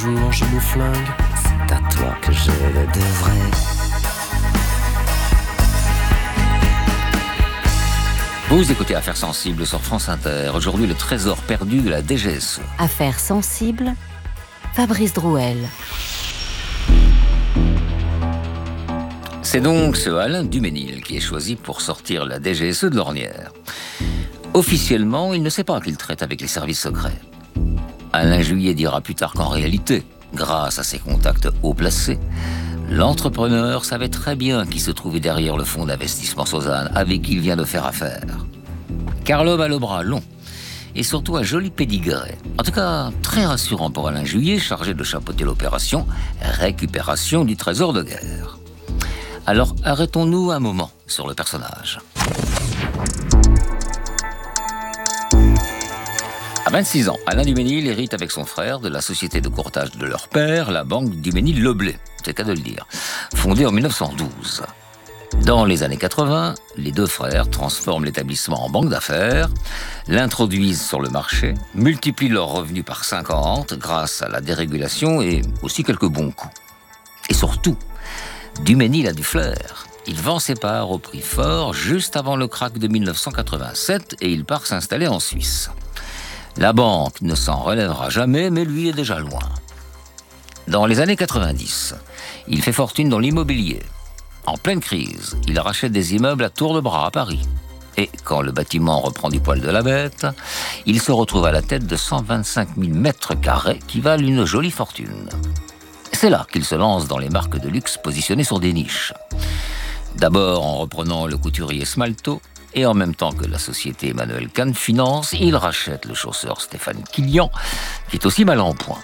jour je nous flingue, c'est à toi que je le devrais. Vous écoutez Affaires sensibles sur France Inter. Aujourd'hui, le trésor perdu de la DGSE. Affaires sensibles, Fabrice Drouel. C'est donc ce Alain Duménil qui est choisi pour sortir la DGSE de l'ornière. Officiellement, il ne sait pas qu'il traite avec les services secrets. Alain Juillet dira plus tard qu'en réalité, grâce à ses contacts haut placés, l'entrepreneur savait très bien qui se trouvait derrière le fonds d'investissement Sozane avec qui il vient de faire affaire. Car l'homme a le bras long et surtout un joli pédigré. En tout cas, très rassurant pour Alain Juillet, chargé de chapeauter l'opération récupération du trésor de guerre. Alors, arrêtons-nous un moment sur le personnage. À 26 ans, Alain Duménil hérite avec son frère de la société de courtage de leur père, la banque Duménil-Leblay, c'est le cas de le dire, fondée en 1912. Dans les années 80, les deux frères transforment l'établissement en banque d'affaires, l'introduisent sur le marché, multiplient leurs revenus par 50 grâce à la dérégulation et aussi quelques bons coups. Et surtout, Duménil a du flair. Il vend ses parts au prix fort juste avant le krach de 1987 et il part s'installer en Suisse. La banque ne s'en relèvera jamais, mais lui est déjà loin. Dans les années 90, il fait fortune dans l'immobilier. En pleine crise, il rachète des immeubles à tour de bras à Paris. Et quand le bâtiment reprend du poil de la bête, il se retrouve à la tête de 125 000 mètres carrés qui valent une jolie fortune. C'est là qu'il se lance dans les marques de luxe positionnées sur des niches. D'abord en reprenant le couturier Smalto, et en même temps que la société Emmanuel Kahn finance, il rachète le chausseur Stéphane Kilian, qui est aussi mal en point.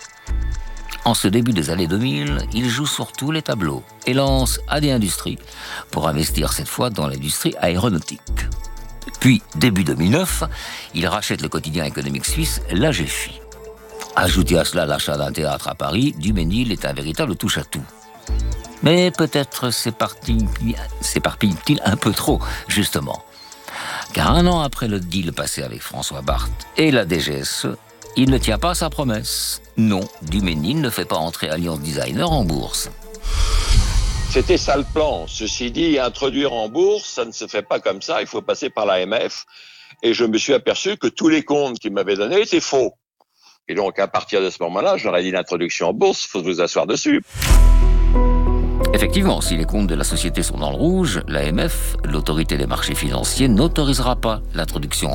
En ce début des années 2000, il joue sur tous les tableaux et lance AD Industries pour investir cette fois dans l'industrie aéronautique. Puis, début 2009, il rachète le quotidien économique suisse l'AGFI. Ajoutez à cela l'achat d'un théâtre à Paris, Duménil est un véritable touche-à-tout. Mais peut-être s'éparpille-t-il un peu trop, justement. Car un an après le deal passé avec François Barthes et la DGSE, il ne tient pas sa promesse. Non, Duménil ne fait pas entrer Alliance Designer en bourse. C'était ça le plan. Ceci dit, introduire en bourse, ça ne se fait pas comme ça. Il faut passer par l'AMF. Et je me suis aperçu que tous les comptes qu'il m'avait donnés étaient faux. Et donc, à partir de ce moment-là, j'aurais dit l'introduction en bourse, il faut vous asseoir dessus. Effectivement, si les comptes de la société sont dans le rouge, l'AMF, l'autorité des marchés financiers, n'autorisera pas l'introduction